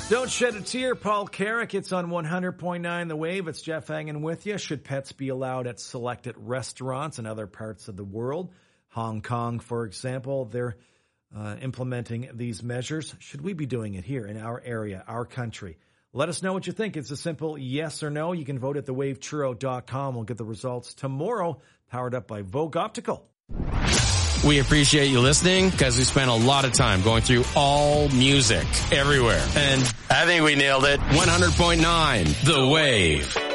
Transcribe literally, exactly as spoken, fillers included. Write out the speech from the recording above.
Don't shed a tear, Paul Carrick. It's on one hundred point nine The Wave. It's Jeff hanging with you. Should pets be allowed at selected restaurants in other parts of the world? Hong Kong, for example, they're uh, implementing these measures. Should we be doing it here in our area, our country? Let us know what you think. It's a simple yes or no. You can vote at the wave truro dot com. We'll get the results tomorrow, powered up by Vogue Optical. We appreciate you listening because we spent a lot of time going through all music everywhere. And I think we nailed it. one hundred point nine The Wave.